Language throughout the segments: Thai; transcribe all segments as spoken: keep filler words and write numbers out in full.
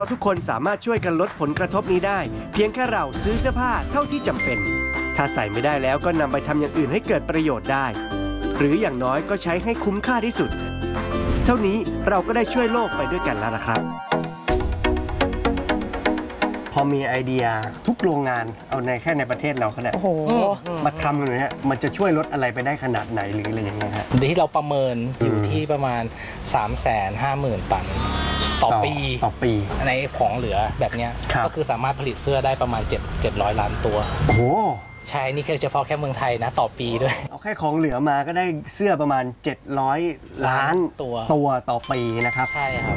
ทุกคนสามารถช่วยกันลดผลกระทบนี้ได้เพียงแค่เราซื้อเสื้อผ้าเท่าที่จำเป็นถ้าใส่ไม่ได้แล้วก็นำไปทำอย่างอื่นให้เกิดประโยชน์ได้หรืออย่างน้อยก็ใช้ให้คุ้มค่าที่สุดเท่านี้เราก็ได้ช่วยโลกไปด้วยกันแล้วนะครับพอมีไอเดียทุกโรงงานเอาในแค่ในประเทศเราก็ได้โอ้โหมาทำกันเลยฮะมันจะช่วยลดอะไรไปได้ขนาดไหนหรืออะไรอย่างเงี้ยฮะที่เราประเมินอยู่ที่ประมาณ สามแสนห้าหมื่น ตันต่อปีต่อปีในของเหลือแบบนี้ก็คือสามารถผลิตเสื้อได้ประมาณ7 700 ล้านตัวโอ้โหใช่นี่แค่เฉพาะแค่เมืองไทยนะต่อปีด้วยเอาแค่ของเหลือมาก็ได้เสื้อประมาณเจ็ดร้อยล้านตัวตัวต่อปีนะครับใช่ครับ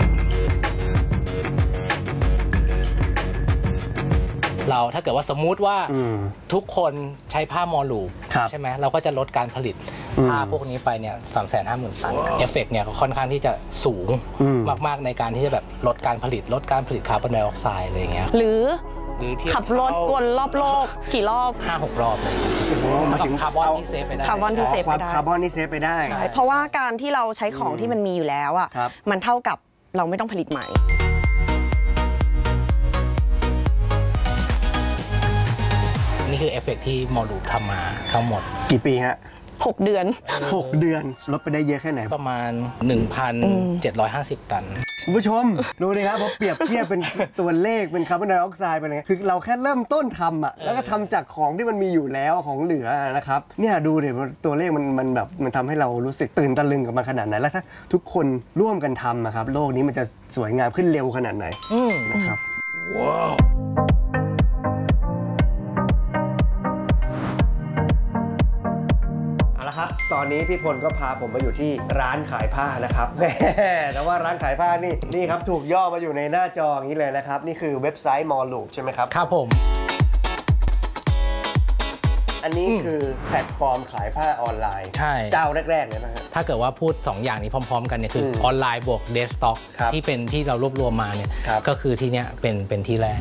เราถ้าเกิดว่าสมมุติว่าทุกคนใช้ผ้ามอลูใช่ไหมเราก็จะลดการผลิตผ้าพวกนี้ไปเนี่ยสามแสนห้าหมื่นตันเอฟเฟกต์เนี่ยค่อนข้างที่จะสูงมากๆในการที่จะแบบลดการผลิตลดการผลิตคาร์บอนไดออกไซด์อะไรอย่างเงี้ยหรือขับรถวนรอบโลกกี่รอบห้าหก รอบเลยมาถึงคาร์บอนที่เซฟไปได้คาร์บอนที่เซฟไปได้คาร์บอนที่เซฟไปได้เพราะว่าการที่เราใช้ของที่มันมีอยู่แล้วอ่ะมันเท่ากับเราไม่ต้องผลิตใหม่นี่คือเอฟเฟกต์ที่มอลูทำมาทั้งหมดกี่ปีฮะหกเดือนหกเดือนลดไปได้เยอะแค่ไหนประมาณ หนึ่งพันเจ็ดร้อยห้าสิบ ตันคุณผู้ชมดูดิครับพอเปรียบเทียบเป็นตัวเลขเป็นคาร์บอนไดออกไซด์ไปเลยคือเราแค่เริ่มต้นทำอ่ะแล้วก็ทำจากของที่มันมีอยู่แล้วของเหลือนะครับเนี่ยดูดิตัวเลขมันมันแบบมันทำให้เรารู้สึกตื่นตะลึงกับมันขนาดไหนแล้วถ้าทุกคนร่วมกันทำนะครับโลกนี้มันจะสวยงามขึ้นเร็วขนาดไหนนะครับว้าวครับตอนนี้พี่พลก็พาผมมาอยู่ที่ร้านขายผ้านะครับแหมแต่ว่าร้านขายผ้านี่นี่ครับถูกย่อมาอยู่ในหน้าจออย่างนี้เลยนะครับนี่คือเว็บไซต์มอลูใช่ไหมครับครับผมอันนี้คือแพลตฟอร์มขายผ้าออนไลน์ใช่เจ้าแรกๆเลยนะฮะถ้าเกิดว่าพูดสองอย่างนี้พร้อมๆกันเนี่ยคือออนไลน์บวกเดสก์ท็อปที่เป็นที่เรารวบรวมมาเนี่ยก็คือที่เนี้ยเป็นเป็นที่แรก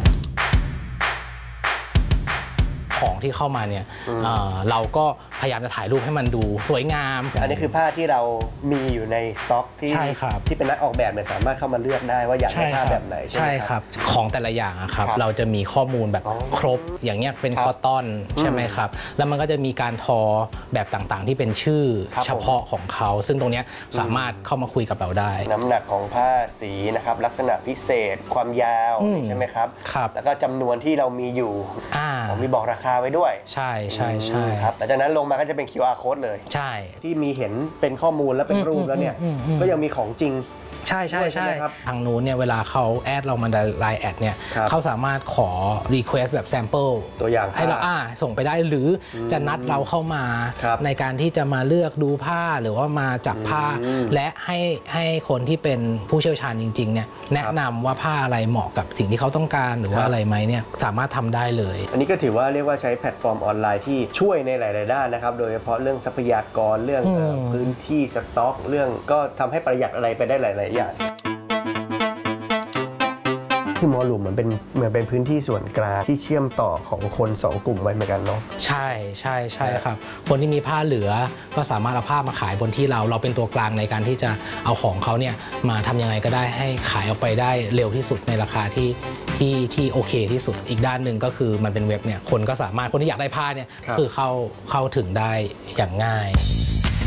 ของที่เข้ามาเนี่ยเราก็พยายามจะถ่ายรูปให้มันดูสวยงามอันนี้คือผ้าที่เรามีอยู่ในสต็อกที่ที่เป็นนักออกแบบเนี่ยสามารถเข้ามาเลือกได้ว่าอยากได้ผ้าแบบไหนใช่ไหมครับของแต่ละอย่างครับเราจะมีข้อมูลแบบครบอย่างเงี้ยเป็นคอตตอนใช่ไหมครับแล้วมันก็จะมีการทอแบบต่างๆที่เป็นชื่อเฉพาะของเขาซึ่งตรงนี้สามารถเข้ามาคุยกับเราได้น้ำหนักของผ้าสีนะครับลักษณะพิเศษความยาวใช่ไหมครับแล้วก็จำนวนที่เรามีอยู่มีบอกราคาไว้ด้วยใช่ใช่ใช่ครับหลังจากนั้นลงมาก็จะเป็น คิว อาร์ Code เลยใช่ที่มีเห็นเป็นข้อมูลและเป็นรูปแล้วเนี่ยก็ยังมีของจริงใช่ใช่ใช่ทางนู้นเนี่ยเวลาเขาแอดเรามาในไลน์แอดเนี่ยเขาสามารถขอ Request แบบ Sample ตัวอย่างให้เราอ่าส่งไปได้หรือจะนัดเราเข้ามาในการที่จะมาเลือกดูผ้าหรือว่ามาจับผ้าและให้ให้คนที่เป็นผู้เชี่ยวชาญจริงๆเนี่ยแนะนำว่าผ้าอะไรเหมาะกับสิ่งที่เขาต้องการหรือว่าอะไรไหมเนี่ยสามารถทำได้เลยอันนี้ก็ถือว่าเรียกว่าใช้แพลตฟอร์มออนไลน์ที่ช่วยในหลายๆด้านนะครับโดยเฉพาะเรื่องทรัพยากรเรื่องพื้นที่สต็อกเรื่องก็ทำให้ประหยัดอะไรไปได้หลายอย่างที่มอลูเหมือนเป็นเหมือนเป็นพื้นที่ส่วนกลางที่เชื่อมต่อของคนสองกลุ่มไว้เหมือนกันเนาะใช่ใช่ใช่ครับคนที่มีผ้าเหลือก็สามารถเอาผ้ามาขายบนที่เราเราเป็นตัวกลางในการที่จะเอาของเขาเนี่ยมาทำยังไงก็ได้ให้ขายออกไปได้เร็วที่สุดในราคาที่ที่ที่โอเคที่สุดอีกด้านหนึ่งก็คือมันเป็นเว็บเนี่ยคนก็สามารถคนที่อยากได้ผ้าเนี่ยคือเข้าเข้าถึงได้อย่างง่าย